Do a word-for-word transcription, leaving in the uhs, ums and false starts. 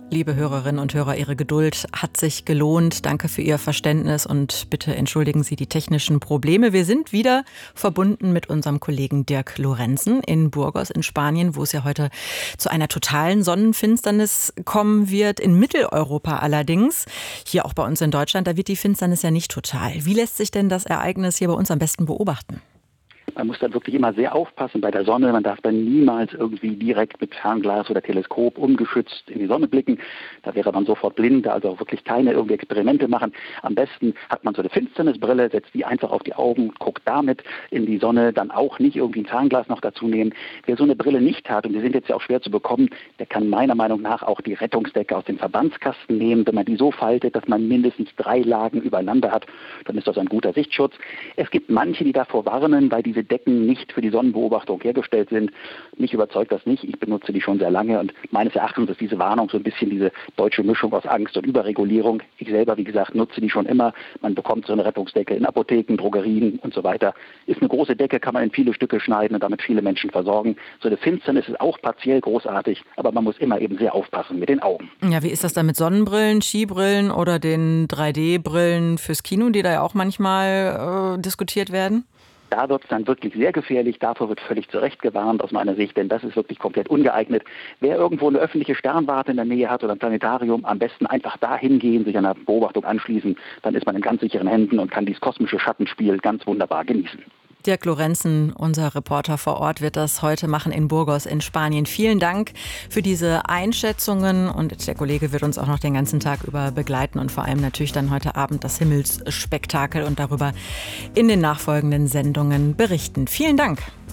Liebe Hörerinnen und Hörer, Ihre Geduld hat sich gelohnt. Danke für Ihr Verständnis und bitte entschuldigen Sie die technischen Probleme. Wir sind wieder verbunden mit unserem Kollegen Dirk Lorenzen in Burgos in Spanien, wo es ja heute zu einer totalen Sonnenfinsternis kommen wird. In Mitteleuropa allerdings, hier auch bei uns in Deutschland, da wird die Finsternis ja nicht total. Wie lässt sich denn das Ereignis hier bei uns am besten beobachten? Man muss dann wirklich immer sehr aufpassen bei der Sonne. Man darf dann niemals irgendwie direkt mit Fernglas oder Teleskop ungeschützt in die Sonne blicken. Da wäre man sofort blind, also auch wirklich keine irgendwie Experimente machen. Am besten hat man so eine Finsternisbrille, setzt die einfach auf die Augen, guckt damit in die Sonne, dann auch nicht irgendwie ein Fernglas noch dazu nehmen. Wer so eine Brille nicht hat, und die sind jetzt ja auch schwer zu bekommen, der kann meiner Meinung nach auch die Rettungsdecke aus dem Verbandskasten nehmen. Wenn man die so faltet, dass man mindestens drei Lagen übereinander hat, dann ist das ein guter Sichtschutz. Es gibt manche, die davor warnen, weil diese Decken nicht für die Sonnenbeobachtung hergestellt sind. Mich überzeugt das nicht. Ich benutze die schon sehr lange und meines Erachtens ist diese Warnung so ein bisschen diese deutsche Mischung aus Angst und Überregulierung. Ich selber, wie gesagt, nutze die schon immer. Man bekommt so eine Rettungsdecke in Apotheken, Drogerien und so weiter. Ist eine große Decke, kann man in viele Stücke schneiden und damit viele Menschen versorgen. So eine Finsternis ist auch partiell großartig, aber man muss immer eben sehr aufpassen mit den Augen. Ja, wie ist das dann mit Sonnenbrillen, Skibrillen oder den drei D Brillen fürs Kino, die da ja auch manchmal äh, diskutiert werden? Da wird es dann wirklich sehr gefährlich. Davor wird völlig zu Recht gewarnt aus meiner Sicht, denn das ist wirklich komplett ungeeignet. Wer irgendwo eine öffentliche Sternwarte in der Nähe hat oder ein Planetarium, am besten einfach da hingehen, sich einer Beobachtung anschließen. Dann ist man in ganz sicheren Händen und kann dieses kosmische Schattenspiel ganz wunderbar genießen. Dirk Lorenzen, unser Reporter vor Ort, wird das heute machen in Burgos in Spanien. Vielen Dank für diese Einschätzungen und der Kollege wird uns auch noch den ganzen Tag über begleiten und vor allem natürlich dann heute Abend das Himmelsspektakel und darüber in den nachfolgenden Sendungen berichten. Vielen Dank.